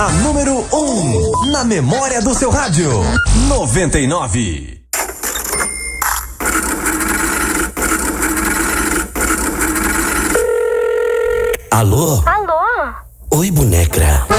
A número 1 na memória do seu rádio. 99. Alô? Alô? Oi, boneca.